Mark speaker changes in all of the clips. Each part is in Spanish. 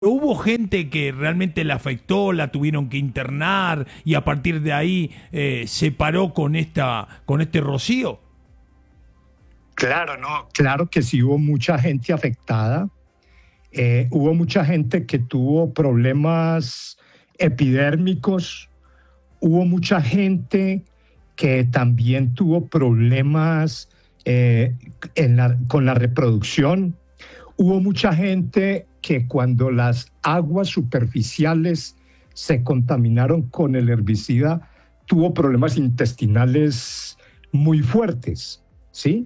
Speaker 1: Hubo gente que realmente la afectó, la tuvieron que internar y a partir de ahí se paró con este rocío.
Speaker 2: Claro, no, claro que sí hubo mucha gente afectada. Hubo mucha gente que tuvo problemas epidérmicos. Hubo mucha gente que también tuvo problemas con la reproducción. Hubo mucha gente que cuando las aguas superficiales se contaminaron con el herbicida, tuvo problemas intestinales muy fuertes, ¿sí?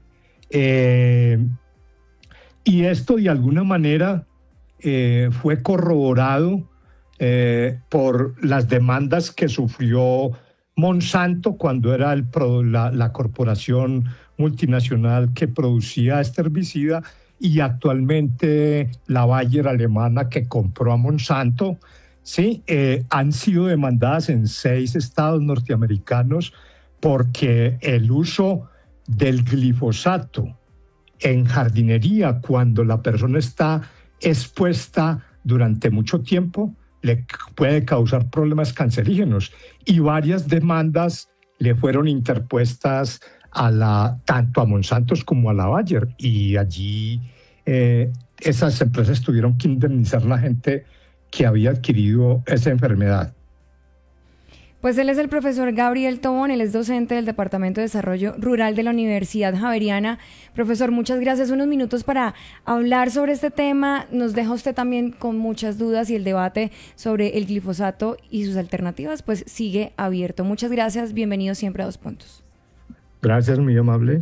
Speaker 2: Y esto de alguna manera fue corroborado por las demandas que sufrió Monsanto cuando era la corporación multinacional que producía este herbicida, y actualmente la Bayer alemana que compró a Monsanto, ¿sí? Han sido demandadas en 6 estados norteamericanos porque el uso del glifosato en jardinería, cuando la persona está expuesta durante mucho tiempo, le puede causar problemas cancerígenos, y varias demandas le fueron interpuestas tanto a Monsanto como a la Bayer, y allí esas empresas tuvieron que indemnizar a la gente que había adquirido esa enfermedad.
Speaker 3: Pues él es el profesor Gabriel Tobón, él es docente del Departamento de Desarrollo Rural de la Universidad Javeriana. Profesor, muchas gracias. Unos minutos para hablar sobre este tema. Nos deja usted también con muchas dudas y el debate sobre el glifosato y sus alternativas pues sigue abierto. Muchas gracias, bienvenido siempre a Dos Puntos.
Speaker 2: Gracias, muy amable.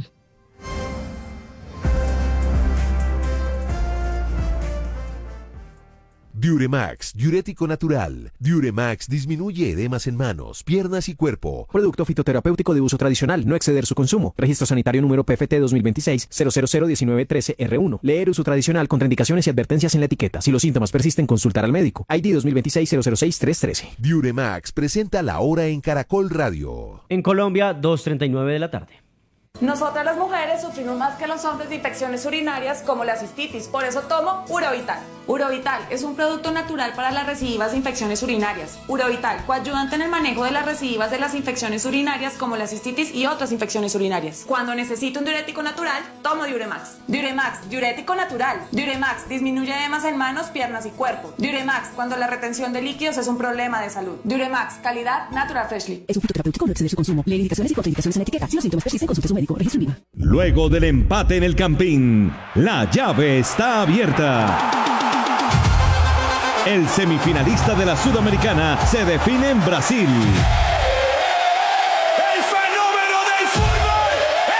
Speaker 4: Diuremax, diurético natural. Diuremax disminuye edemas en manos, piernas y cuerpo.
Speaker 5: Producto fitoterapéutico de uso tradicional, no exceder su consumo. Registro sanitario número PFT 2026-0001913R1. Leer uso tradicional, contraindicaciones y advertencias en la etiqueta. Si los síntomas persisten, consultar al médico. ID 2026-006313.
Speaker 4: Diuremax presenta La Hora en Caracol Radio.
Speaker 6: En Colombia, 2:39 de la tarde.
Speaker 7: Nosotras las mujeres sufrimos más que los hombres de infecciones urinarias como la cistitis, por eso tomo Urovital. Urovital es un producto natural para las recidivas de infecciones urinarias. Urovital, coayudante en el manejo de las recidivas de las infecciones urinarias como la cistitis y otras infecciones urinarias. Cuando necesito un diurético natural, tomo Diuremax. Diuremax, diurético natural. Diuremax disminuye edemas en manos, piernas y cuerpo. Diuremax, cuando la retención de líquidos es un problema de salud. Diuremax, calidad Natural Freshly.
Speaker 8: Es un fitoterapéutico, no exceder su consumo. Lee indicaciones y contraindicaciones en la etiqueta. Si los síntomas persisten, consulte a su médico. Registro IVA.
Speaker 9: Luego del empate en el Campín, la llave está abierta. El semifinalista de la Sudamericana se define en Brasil.
Speaker 10: ¡El fenómeno del fútbol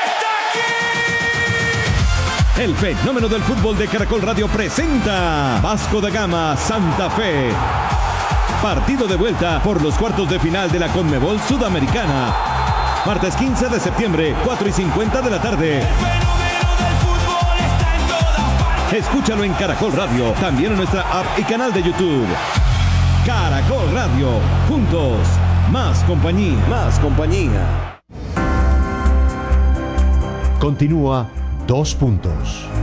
Speaker 10: está aquí!
Speaker 9: El fenómeno del fútbol de Caracol Radio presenta Vasco da Gama Santa Fe. Partido de vuelta por los cuartos de final de la Conmebol Sudamericana. Martes 15 de septiembre, 4:50 de la tarde. Escúchalo en Caracol Radio, también en nuestra app y canal de YouTube. Caracol Radio, juntos, más compañía.
Speaker 4: Más compañía.
Speaker 11: Continúa Dos Puntos.